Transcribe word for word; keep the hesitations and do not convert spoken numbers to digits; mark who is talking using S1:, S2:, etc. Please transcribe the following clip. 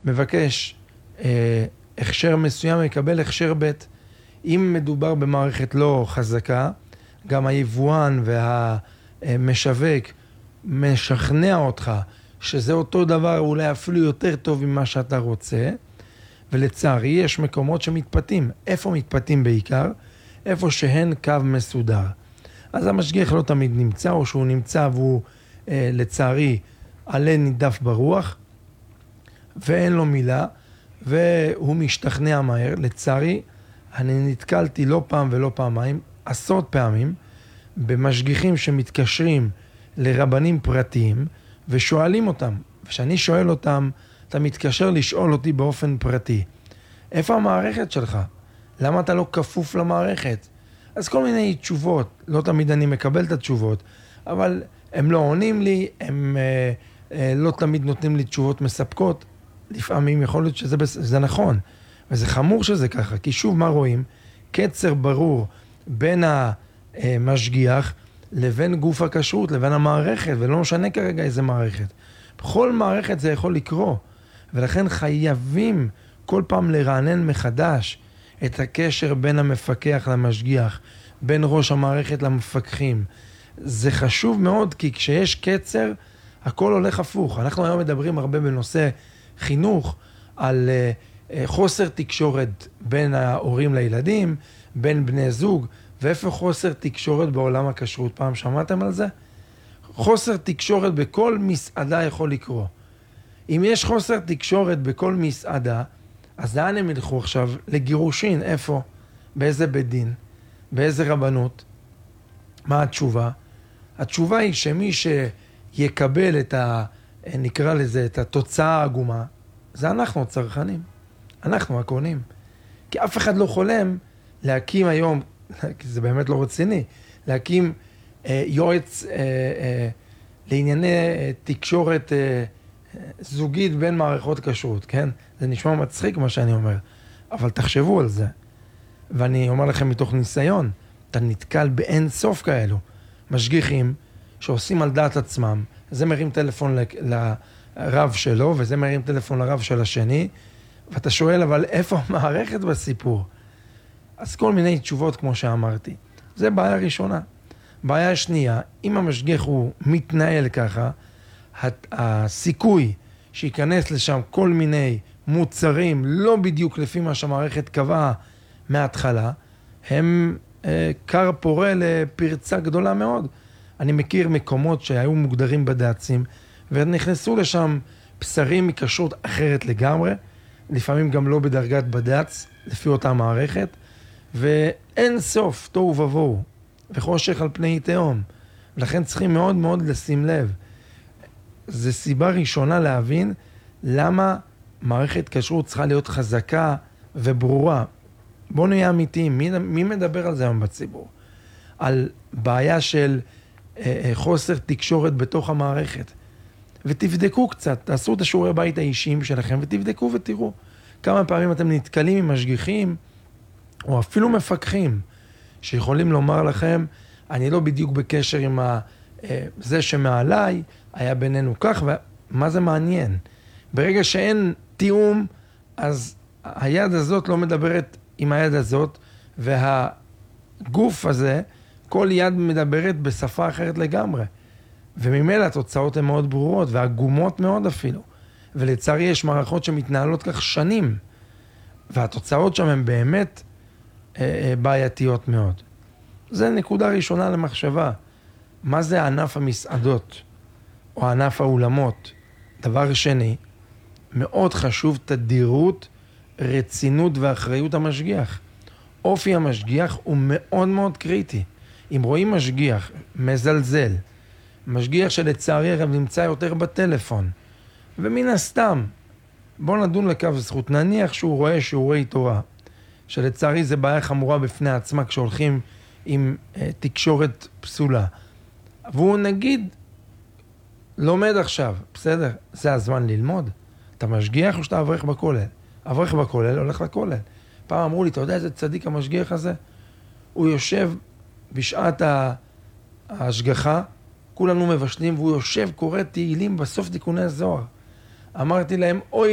S1: מבקש אה, הכשר מסוים, יקבל הכשר ב'. אם מדובר במערכת לא חזקה, גם היבואן והמשווק משכנע אותך שזה אותו דבר, אולי אפילו יותר טוב ממה שאתה רוצה, ולצערי יש מקומות שמתפתים. איפה מתפתים בעיקר? איפה שהן קו מסודר. אז המשגיח לא תמיד נמצא, או שהוא נמצא והוא אה, לצערי עלה נידף ברוח, ואין לו מילה, והוא משתכנע מהר. לצערי, אני נתקלתי לא פעם ולא פעמיים, עשרות פעמים, במשגיחים שמתקשרים לרבנים פרטיים, ושואלים אותם. וכשאני שואל אותם, אתה מתקשר לשאול אותי באופן פרטי. איפה המערכת שלך? למה אתה לא כפוף למערכת? אז כל מיני תשובות, לא תמיד אני מקבל את התשובות, אבל הם לא עונים לי, הם אה, אה, לא תמיד נותנים לי תשובות מספקות. לפעמים יכול להיות שזה זה נכון, וזה חמור שזה ככה, כי שוב מה רואים? קצר ברור בין המשגיח לבין גוף הכשרות, לבין המערכת, ולא משנה כרגע איזה מערכת. בכל מערכת זה יכול לקרות, ולכן חייבים כל פעם לרענן מחדש את הקשר בין המפקח למשגיח, בין ראש המערכת למפקחים. זה חשוב מאוד, כי כשיש קצר, הכל הולך הפוך. אנחנו היום מדברים הרבה בנושא חינוך, על uh, חוסר תקשורת בין ההורים לילדים, בין בני זוג, ואיפה חוסר תקשורת בעולם הכשרות? פעם שמעתם על זה? חוסר תקשורת בכל מסעדה יכול לקרות. אם יש חוסר תקשורת בכל מסעדה, אז לאן הם ילכו עכשיו? לגירושין. איפה? באיזה בית דין? באיזה רבנות? מה התשובה? התשובה היא שמי שיקבל את ה... נקרא לזה, את התוצאה העגומה, זה אנחנו הצרכנים. אנחנו הקונים. כי אף אחד לא חולם להקים היום, כי זה באמת לא רציני, להקים אה, יועץ אה, אה, לענייני אה, תקשורת אה, זוגית בין מערכות כשרות, כן? זה נשמע מצחיק מה שאני אומר, אבל תחשבו על זה. ואני אומר לכם מתוך ניסיון, אתה נתקל באין סוף כאלו. משגיחים שעושים על דעת עצמם, זה מרים טלפון לרב שלו, וזה מרים טלפון לרב של השני, ואתה שואל, אבל איפה המערכת בסיפור? אז כל מיני תשובות כמו שאמרתי. זה בעיה ראשונה. בעיה שנייה, אם המשגיח הוא מתנהל ככה, הסיכוי שיכנס לשם כל מיני מוצרים, לא בדיוק לפי מה שהמערכת קבעה מההתחלה, הם אה, קר פורה לפרצה גדולה מאוד. אני מכיר מקומות שהיו מוגדרים בד"צים, ונכנסו לשם בשרים מכשרות אחרת לגמרי, לפעמים גם לא בדרגת בד"ץ, לפי אותה מערכת, ואין סוף, תוהו ובוהו, וחושך על פני תהום. ולכן צריכים מאוד מאוד לשים לב. זו סיבה ראשונה להבין למה מערכת כשרות צריכה להיות חזקה וברורה. בואו נהיה אמיתיים, מי, מי מדבר על זה היום בציבור? על בעיה של אה, חוסר תקשורת בתוך המערכת. ותבדקו קצת, תעשו את השיעורי בית האישיים שלכם ותבדקו ותראו כמה פעמים אתם נתקלים עם משגיחים או אפילו מפקחים שיכולים לומר לכם, אני לא בדיוק בקשר עם ה, אה, זה שמעליי, היה בינינו כך, ומה זה מעניין? ברגע שאין תיאום, אז היד הזאת לא מדברת עם היד הזאת, והגוף הזה, כל יד מדברת בשפה אחרת לגמרי. וממילא התוצאות הן מאוד ברורות, והגומות מאוד אפילו. ולצערי יש מערכות שמתנהלות כך שנים, והתוצאות שם הן באמת אה, אה, בעייתיות מאוד. זה נקודה ראשונה למחשבה. מה זה ענף המסעדות, או ענף האולמות? דבר שני, מאוד חשוב תדירות, רצינות ואחריות המשגיח. אופי המשגיח הוא מאוד מאוד קריטי. אם רואים משגיח מזלזל, משגיח שלצערי הרב נמצא יותר בטלפון, ומן הסתם, בוא נדון לקו זכות, נניח שהוא רואה שיעורי תורה, שלצערי זה בעיה חמורה בפני עצמה כשהולכים עם אה, תקשורת פסולה. והוא נגיד, לומד עכשיו, בסדר, זה הזמן ללמוד. אתה משגיח או שאתה אברך בכולל? אברך בכולל הולך לכולל. פעם אמרו לי, אתה יודע איזה צדיק המשגיח הזה? הוא יושב בשעת ההשגחה, כולנו מבשלים, והוא יושב, קורא תהילים בסוף תיקוני הזוהר. אמרתי להם, אוי,